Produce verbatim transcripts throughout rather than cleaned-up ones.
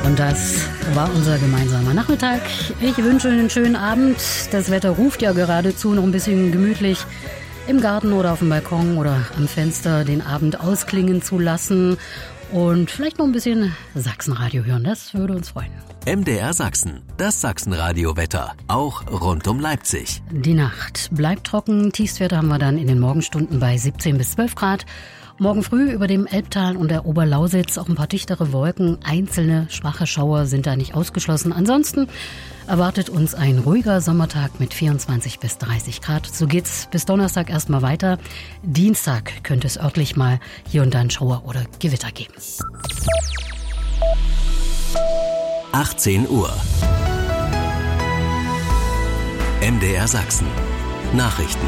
Und das war unser gemeinsamer Nachmittag. Ich wünsche einen schönen Abend. Das Wetter ruft ja geradezu, noch ein bisschen gemütlich im Garten oder auf dem Balkon oder am Fenster den Abend ausklingen zu lassen. Und vielleicht noch ein bisschen Sachsenradio hören, das würde uns freuen. M D R Sachsen, das Sachsenradio-Wetter, auch rund um Leipzig. Die Nacht bleibt trocken, Tiefstwerte haben wir dann in den Morgenstunden bei siebzehn bis zwölf Grad. Morgen früh über dem Elbtal und der Oberlausitz auch ein paar dichtere Wolken. Einzelne schwache Schauer sind da nicht ausgeschlossen. Ansonsten erwartet uns ein ruhiger Sommertag mit vierundzwanzig bis dreißig Grad. So geht's bis Donnerstag erstmal weiter. Dienstag könnte es örtlich mal hier und da einen Schauer oder Gewitter geben. achtzehn Uhr. M D R Sachsen. Nachrichten.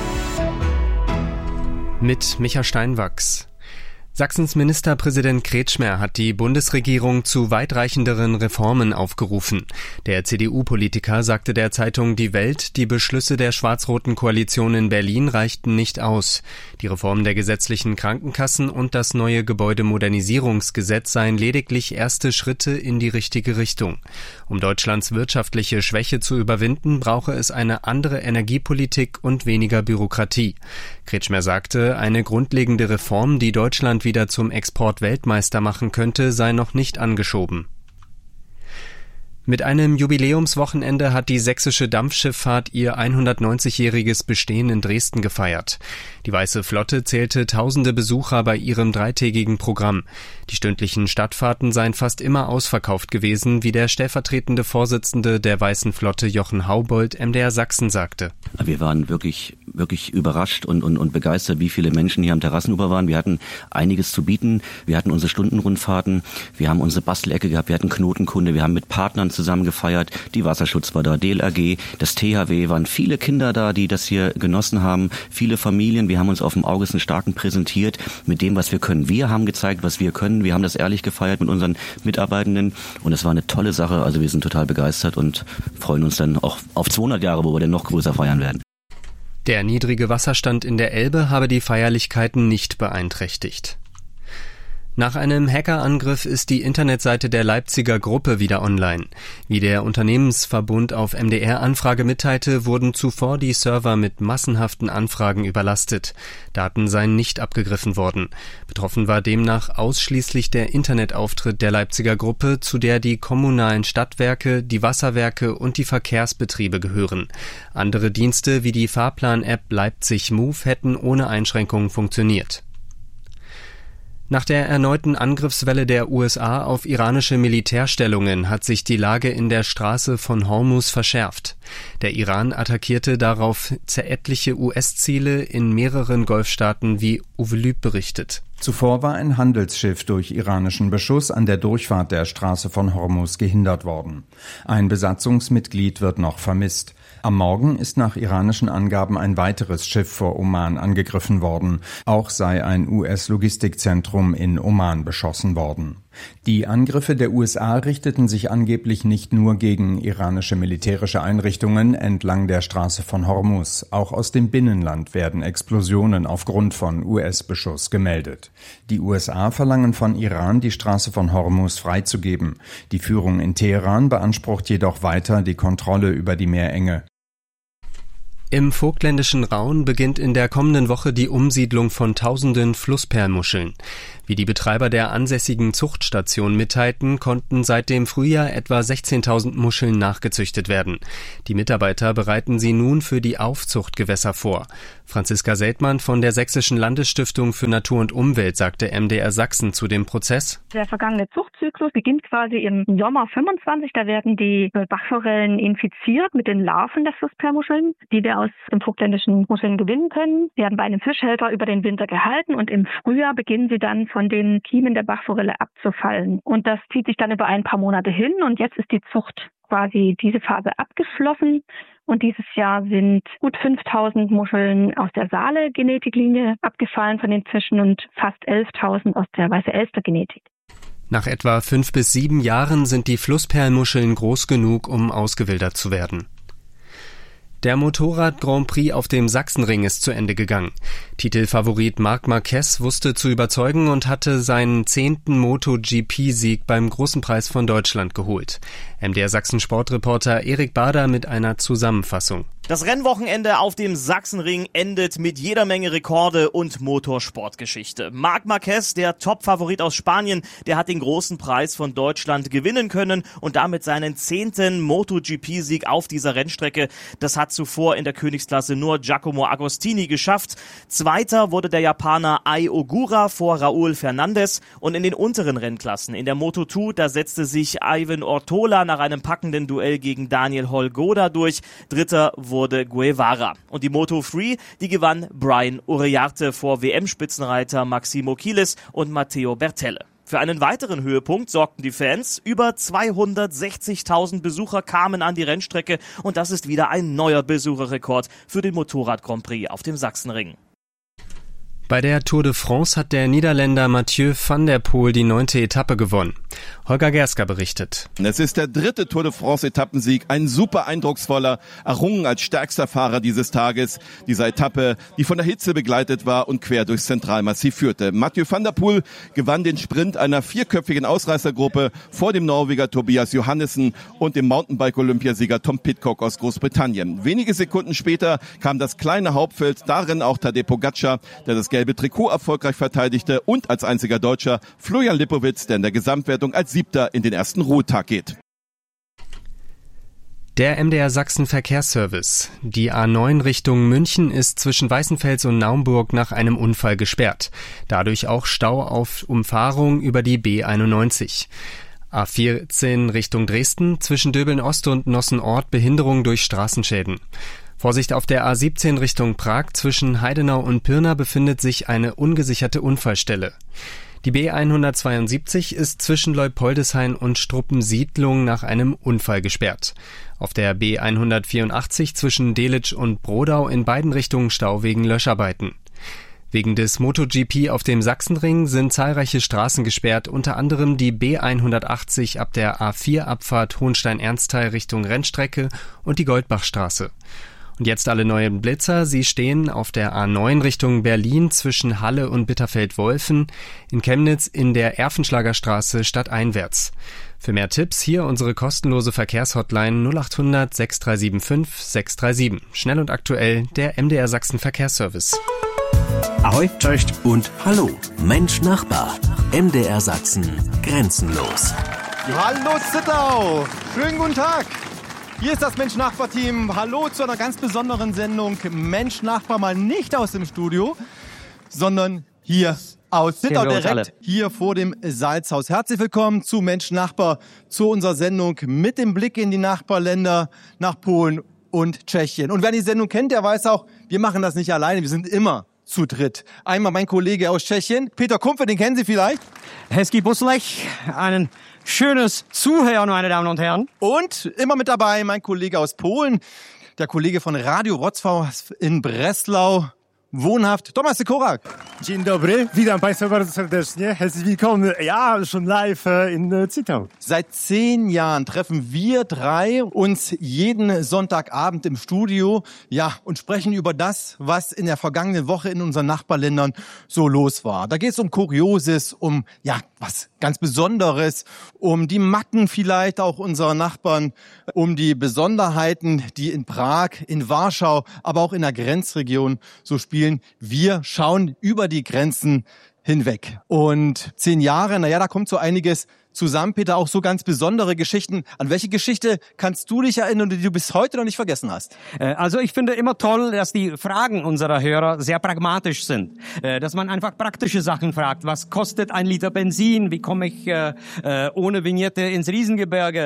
Mit Micha Steinwachs. Sachsens Ministerpräsident Kretschmer hat die Bundesregierung zu weitreichenderen Reformen aufgerufen. Der C D U-Politiker sagte der Zeitung Die Welt, die Beschlüsse der schwarz-roten Koalition in Berlin reichten nicht aus. Die Reform der gesetzlichen Krankenkassen und das neue Gebäudemodernisierungsgesetz seien lediglich erste Schritte in die richtige Richtung. Um Deutschlands wirtschaftliche Schwäche zu überwinden, brauche es eine andere Energiepolitik und weniger Bürokratie. Kretschmer sagte, eine grundlegende Reform, die Deutschland wieder zum Exportweltmeister machen könnte, sei noch nicht angeschoben. Mit einem Jubiläumswochenende hat die sächsische Dampfschifffahrt ihr hundertneunzigjähriges Bestehen in Dresden gefeiert. Die Weiße Flotte zählte tausende Besucher bei ihrem dreitägigen Programm. Die stündlichen Stadtfahrten seien fast immer ausverkauft gewesen, wie der stellvertretende Vorsitzende der Weißen Flotte Jochen Haubold M D R Sachsen sagte. Wir waren wirklich wirklich überrascht und, und, und begeistert, wie viele Menschen hier am Terrassenufer waren. Wir hatten einiges zu bieten. Wir hatten unsere Stundenrundfahrten, wir haben unsere Bastelecke gehabt, wir hatten Knotenkunde, wir haben mit Partnern zusammen gefeiert. Die Wasserschutz war da, D L R G, das T H W, waren viele Kinder da, die das hier genossen haben, viele Familien. Wir haben uns auf dem August Starken präsentiert mit dem, was wir können. Wir haben gezeigt, was wir können. Wir haben das ehrlich gefeiert mit unseren Mitarbeitenden und es war eine tolle Sache. Also wir sind total begeistert und freuen uns dann auch auf zweihundert Jahre, wo wir dann noch größer feiern werden. Der niedrige Wasserstand in der Elbe habe die Feierlichkeiten nicht beeinträchtigt. Nach einem Hackerangriff ist die Internetseite der Leipziger Gruppe wieder online. Wie der Unternehmensverbund auf M D R-Anfrage mitteilte, wurden zuvor die Server mit massenhaften Anfragen überlastet. Daten seien nicht abgegriffen worden. Betroffen war demnach ausschließlich der Internetauftritt der Leipziger Gruppe, zu der die kommunalen Stadtwerke, die Wasserwerke und die Verkehrsbetriebe gehören. Andere Dienste wie die Fahrplan-App Leipzig Move hätten ohne Einschränkungen funktioniert. Nach der erneuten Angriffswelle der U S A auf iranische Militärstellungen hat sich die Lage in der Straße von Hormuz verschärft. Der Iran attackierte darauf etliche U S-Ziele in mehreren Golfstaaten, wie Uwe Lüb berichtet. Zuvor war ein Handelsschiff durch iranischen Beschuss an der Durchfahrt der Straße von Hormuz gehindert worden. Ein Besatzungsmitglied wird noch vermisst. Am Morgen ist nach iranischen Angaben ein weiteres Schiff vor Oman angegriffen worden. Auch sei ein U S-Logistikzentrum in Oman beschossen worden. Die Angriffe der U S A richteten sich angeblich nicht nur gegen iranische militärische Einrichtungen entlang der Straße von Hormuz. Auch aus dem Binnenland werden Explosionen aufgrund von U S-Beschuss gemeldet. Die U S A verlangen von Iran, die Straße von Hormuz freizugeben. Die Führung in Teheran beansprucht jedoch weiter die Kontrolle über die Meerenge. Im vogtländischen Raun beginnt in der kommenden Woche die Umsiedlung von tausenden Flussperlmuscheln. Wie die Betreiber der ansässigen Zuchtstation mitteilten, konnten seit dem Frühjahr etwa sechzehntausend Muscheln nachgezüchtet werden. Die Mitarbeiter bereiten sie nun für die Aufzuchtgewässer vor. Franziska Seltmann von der Sächsischen Landesstiftung für Natur und Umwelt sagte M D R Sachsen zu dem Prozess. Der vergangene Zuchtzyklus beginnt quasi im Sommer fünfundzwanzig. Da werden die Bachforellen infiziert mit den Larven der Flussperlmuscheln, die wir aus den vogtländischen Muscheln gewinnen können. Sie werden bei einem Fischhelfer über den Winter gehalten und im Frühjahr beginnen sie dann von den Kiemen der Bachforelle abzufallen. Und das zieht sich dann über ein paar Monate hin und jetzt ist die Zucht quasi diese Phase abgeschlossen. Und dieses Jahr sind gut fünftausend Muscheln aus der Saale-Genetiklinie abgefallen von den Fischen und fast elftausend aus der Weiße Elster-Genetik. Nach etwa fünf bis sieben Jahren sind die Flussperlmuscheln groß genug, um ausgewildert zu werden. Der Motorrad-Grand Prix auf dem Sachsenring ist zu Ende gegangen. Titelfavorit Marc Marquez wusste zu überzeugen und hatte seinen zehnten MotoGP-Sieg beim Großen Preis von Deutschland geholt. M D R Sachsen-Sportreporter Erik Bader mit einer Zusammenfassung. Das Rennwochenende auf dem Sachsenring endet mit jeder Menge Rekorde und Motorsportgeschichte. Marc Marquez, der Top-Favorit aus Spanien, der hat den Großen Preis von Deutschland gewinnen können und damit seinen zehnten MotoGP-Sieg auf dieser Rennstrecke. Das hat zuvor in der Königsklasse nur Giacomo Agostini geschafft. Zweiter wurde der Japaner Ai Ogura vor Raúl Fernández und in den unteren Rennklassen in der Moto zwei, da setzte sich Ivan Ortola nach einem packenden Duell gegen Daniel Holgoda durch. Dritter wurde Guevara. Und die Moto drei, die gewann Brian Uriarte vor W M-Spitzenreiter Maximo Kilis und Matteo Bertelle. Für einen weiteren Höhepunkt sorgten die Fans. Über zweihundertsechzigtausend Besucher kamen an die Rennstrecke und das ist wieder ein neuer Besucherrekord für den Motorrad-Grand Prix auf dem Sachsenring. Bei der Tour de France hat der Niederländer Mathieu van der Poel die neunte Etappe gewonnen. Holger Gerska berichtet. Es ist der dritte Tour de France-Etappensieg, ein super eindrucksvoller, errungen als stärkster Fahrer dieses Tages. Dieser Etappe, die von der Hitze begleitet war und quer durchs Zentralmassiv führte. Mathieu van der Poel gewann den Sprint einer vierköpfigen Ausreißergruppe vor dem Norweger Tobias Johannessen und dem Mountainbike-Olympiasieger Tom Pidcock aus Großbritannien. Wenige Sekunden später kam das kleine Hauptfeld, darin auch Tadej Pogačar, der das gelbe Trikot erfolgreich verteidigte, und als einziger Deutscher Florian Lipowitz, der in der Gesamtwertung als Siebter in den ersten Ruhetag geht. Der M D R Sachsen Verkehrsservice. Die A neun Richtung München ist zwischen Weißenfels und Naumburg nach einem Unfall gesperrt. Dadurch auch Stau auf Umfahrung über die B einundneunzig. A vierzehn Richtung Dresden, zwischen Döbeln-Ost und Nossen-Ort Behinderung durch Straßenschäden. Vorsicht auf der A siebzehn Richtung Prag, zwischen Heidenau und Pirna befindet sich eine ungesicherte Unfallstelle. Die B hundertzweiundsiebzig ist zwischen Leupoldeshain und Struppensiedlung nach einem Unfall gesperrt. Auf der B hundertvierundachtzig zwischen Delitzsch und Brodau in beiden Richtungen Stau wegen Löscharbeiten. Wegen des MotoGP auf dem Sachsenring sind zahlreiche Straßen gesperrt, unter anderem die B hundertachtzig ab der A vier Abfahrt Hohenstein-Ernsthal Richtung Rennstrecke und die Goldbachstraße. Und jetzt alle neuen Blitzer. Sie stehen auf der A neun Richtung Berlin zwischen Halle und Bitterfeld-Wolfen, in Chemnitz in der Erfenschlager stadteinwärts. Für mehr Tipps hier unsere kostenlose Verkehrshotline null acht hundert sechs drei sieben fünf sechs drei sieben. Schnell und aktuell der M D R Sachsen Verkehrsservice. Ahoi, cześć und hallo. Mensch Nachbar. M D R Sachsen grenzenlos. Hallo Zittau. Schönen guten Tag. Hier ist das Mensch-Nachbar-Team. Hallo zu einer ganz besonderen Sendung. Mensch-Nachbar mal nicht aus dem Studio, sondern hier aus Zittau, direkt hier vor dem Salzhaus. Herzlich willkommen zu Mensch-Nachbar, zu unserer Sendung mit dem Blick in die Nachbarländer nach Polen und Tschechien. Und wer die Sendung kennt, der weiß auch, wir machen das nicht alleine, wir sind immer zu dritt. Einmal mein Kollege aus Tschechien, Peter Kumpfe, den kennen Sie vielleicht. Hezký poslech, einen schönes Zuhören, meine Damen und Herren. Und immer mit dabei mein Kollege aus Polen, der Kollege von Radio Wrocław in Breslau, wohnhaft, Tomasz Sikorak. Dzień dobry, witam Państwa bardzo serdecznie. Herzlich willkommen, ja, schon live in Zittau. Seit zehn Jahren treffen wir drei uns jeden Sonntagabend im Studio, ja, und sprechen über das, was in der vergangenen Woche in unseren Nachbarländern so los war. Da geht es um Kurioses, um, ja, was ganz Besonderes, um die Macken vielleicht auch unserer Nachbarn, um die Besonderheiten, die in Prag, in Warschau, aber auch in der Grenzregion so spielen. Wir schauen über die Grenzen hinweg. Und zehn Jahre, naja, da kommt so einiges zusammen, Peter, auch so ganz besondere Geschichten. An welche Geschichte kannst du dich erinnern, die du bis heute noch nicht vergessen hast? Also ich finde immer toll, dass die Fragen unserer Hörer sehr pragmatisch sind. Dass man einfach praktische Sachen fragt. Was kostet ein Liter Benzin? Wie komme ich äh, ohne Vignette ins Riesengebirge?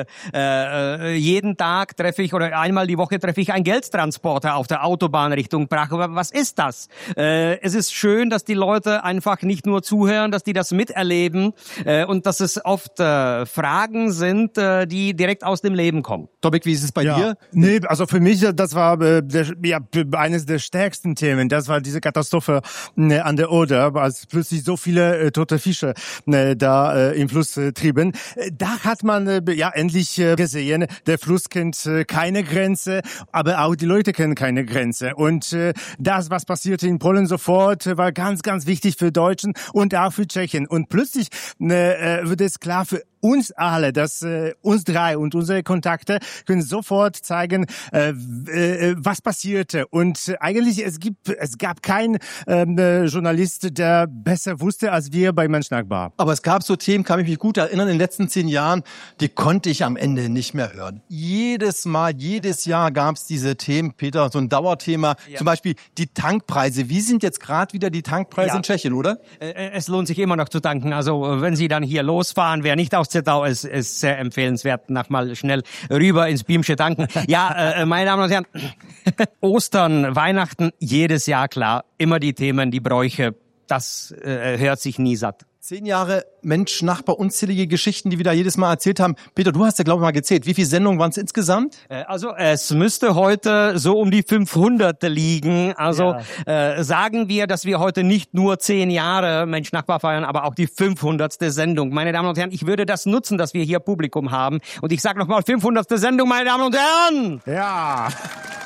Äh, jeden Tag treffe ich, oder einmal die Woche treffe ich einen Geldtransporter auf der Autobahn Richtung Prag. Aber was ist das? Äh, es ist schön, dass die Leute einfach nicht nur zuhören, dass die das miterleben äh, und dass es oft oft äh, Fragen sind, äh, die direkt aus dem Leben kommen. Tobik, wie ist es bei ja. dir? Nee, also für mich, das war äh, der, ja, eines der stärksten Themen. Das war diese Katastrophe äh, an der Oder, als plötzlich so viele äh, tote Fische äh, da äh, im Fluss äh, trieben. Äh, da hat man äh, ja endlich äh, gesehen, der Fluss kennt äh, keine Grenze, aber auch die Leute kennen keine Grenze. Und äh, das, was passierte in Polen sofort, äh, war ganz, ganz wichtig für Deutschen und auch für Tschechien. Und plötzlich äh, wird es klar für uns alle, dass äh, uns drei und unsere Kontakte können sofort zeigen, äh, äh, was passierte. Und äh, eigentlich es gibt es gab keinen äh, Journalist, der besser wusste als wir bei Mensch Nachbar. Aber es gab so Themen, kann ich mich gut erinnern, in den letzten zehn Jahren, die konnte ich am Ende nicht mehr hören. Jedes Mal, jedes Jahr gab es diese Themen, Peter, so ein Dauerthema. Ja. Zum Beispiel die Tankpreise. Wie sind jetzt gerade wieder die Tankpreise ja. in Tschechien, oder? Es lohnt sich immer noch zu tanken. Also wenn Sie dann hier losfahren, wer nicht aus Zittau ist, ist sehr empfehlenswert, nach mal schnell rüber ins Biemsche tanken. Ja, äh, meine Damen und Herren, Ostern, Weihnachten, jedes Jahr klar, immer die Themen, die Bräuche, das äh, hört sich nie satt. Zehn Jahre Mensch, Nachbar, unzählige Geschichten, die wir da jedes Mal erzählt haben. Peter, du hast ja, glaube ich, mal gezählt. Wie viele Sendungen waren es insgesamt? Also es müsste heute so um die fünfhundert liegen. Also ja. äh, sagen wir, dass wir heute nicht nur zehn Jahre Mensch, Nachbar feiern, aber auch die fünfhundertste Sendung. Meine Damen und Herren, ich würde das nutzen, dass wir hier Publikum haben. Und ich sage nochmal fünfhundertste Sendung, meine Damen und Herren! Ja.